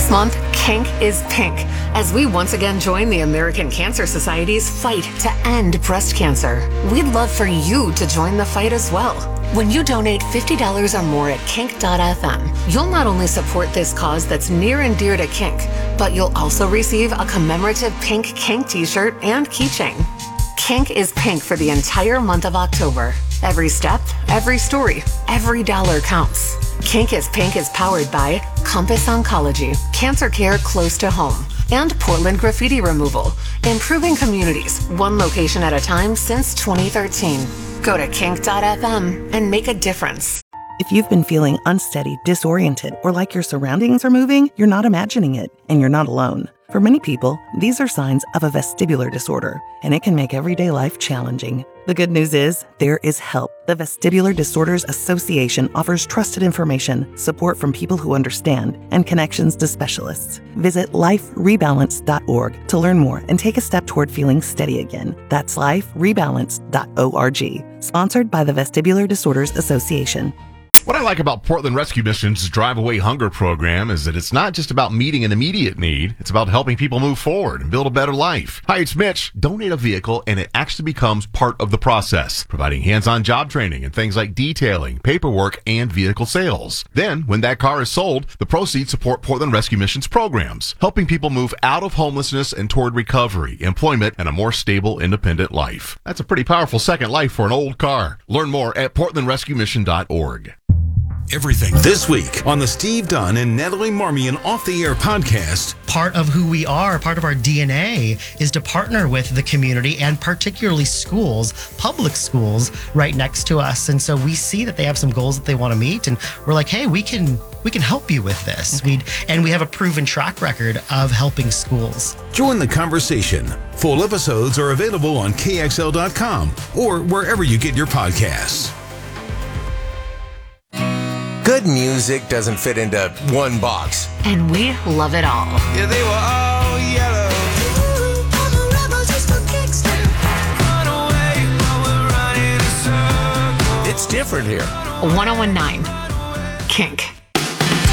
This month, Kink is Pink, as we once again join the American Cancer Society's fight to end breast cancer. We'd love for you to join the fight as well. When you donate $50 or more at kink.fm, you'll not only support this cause that's near and dear to Kink, but you'll also receive a commemorative pink Kink t-shirt and keychain. Kink is Pink for the entire month of October. Every step, every story, every dollar counts. Kink is Pink is powered by Compass Oncology, cancer care close to home, and Portland Graffiti Removal, improving communities one location at a time since 2013. Go to kink.fm and make a difference. If you've been feeling unsteady, disoriented, or like your surroundings are moving, you're not imagining it, and you're not alone. For many people, these are signs of a vestibular disorder, and it can make everyday life challenging. The good news is, there is help. The Vestibular Disorders Association offers trusted information, support from people who understand, and connections to specialists. Visit liferebalance.org to learn more and take a step toward feeling steady again. That's liferebalance.org. Sponsored by the Vestibular Disorders Association. What I like about Portland Rescue Mission's Drive Away Hunger program is that it's not just about meeting an immediate need, it's about helping people move forward and build a better life. Hi, it's Mitch. Donate a vehicle and it actually becomes part of the process, providing hands-on job training and things like detailing, paperwork, and vehicle sales. Then, when that car is sold, the proceeds support Portland Rescue Mission's programs, helping people move out of homelessness and toward recovery, employment, and a more stable, independent life. That's a pretty powerful second life for an old car. Learn more at portlandrescuemission.org. Everything this week on the Steve Dunn and Natalie Marmion Off the Air podcast. Part of who we are, part of our DNA is to partner with the community and particularly schools, public schools right next to us. And so we see that they have some goals that they want to meet. And we're like, hey, we can help you with this. We have a proven track record of helping schools. Join the conversation. Full episodes are available on KXL.com or wherever you get your podcasts. Good music doesn't fit into one box. And we love it all. Yeah, they were all yellow. It's different here. 1019 Kink.